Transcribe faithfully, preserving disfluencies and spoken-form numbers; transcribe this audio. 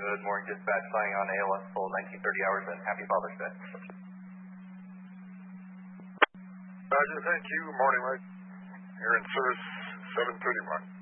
Good morning, dispatch. Signing on A L S full nineteen thirty hours and happy Father's Day. Roger, thank you. Morning light. Here in service seven thirty-one.